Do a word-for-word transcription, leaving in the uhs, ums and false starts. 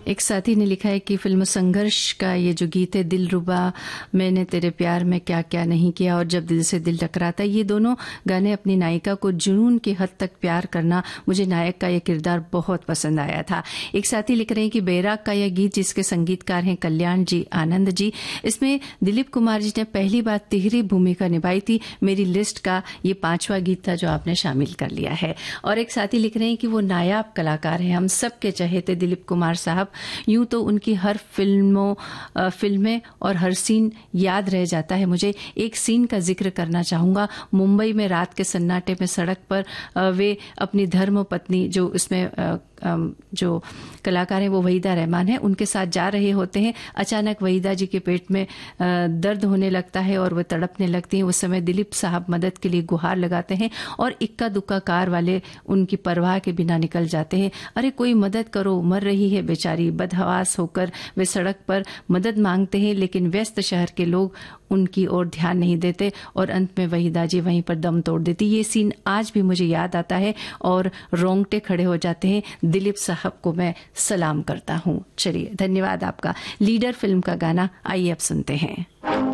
एक साथी ने लिखा है कि फिल्म संघर्ष का ये जो गीत है, दिलरुबा मैंने तेरे प्यार में क्या क्या नहीं किया और जब दिल से दिल टकराता, ये दोनों गाने अपनी नायिका को जुनून की हद तक प्यार करना, मुझे नायक का ये किरदार बहुत पसंद आया था। एक साथी लिख रहे हैं कि बैराग का यह गीत जिसके संगीतकार हैं कल्याण जी आनंद जी, इसमें दिलीप कुमार जी ने पहली बार तिहरी भूमिका निभाई थी। मेरी लिस्ट का ये पांचवा गीत था जो आपने शामिल कर लिया है। और एक साथी लिख रहे हैं कि वो नायाब कलाकार हैं, हम सबके चहेते दिलीप कुमार साहब, यूं तो उनकी हर फिल्मों फिल्में और हर सीन याद रह जाता है। मुझे एक सीन का जिक्र करना चाहूंगा। मुंबई में रात के सन्नाटे में सड़क पर वे अपनी धर्म पत्नी, जो इसमें जो कलाकार हैं वो वहीदा रहमान है, उनके साथ जा रहे होते हैं। अचानक वहीदा जी के पेट में दर्द होने लगता है और वो तड़पने लगती हैं। उस समय दिलीप साहब मदद के लिए गुहार लगाते हैं और इक्का दुक्का कार वाले उनकी परवाह के बिना निकल जाते हैं। अरे कोई मदद करो, मर रही है बेचारी। बदहवास होकर वे सड़क पर मदद मांगते हैं, लेकिन व्यस्त शहर के लोग उनकी ओर ध्यान नहीं देते और अंत में वहीदा जी वहीं पर दम तोड़ देती। ये सीन आज भी मुझे याद आता है और रोंगटे खड़े हो जाते हैं। दिलीप साहब को मैं सलाम करता हूं। चलिए, धन्यवाद आपका। लीडर फिल्म का गाना आइए अब सुनते हैं।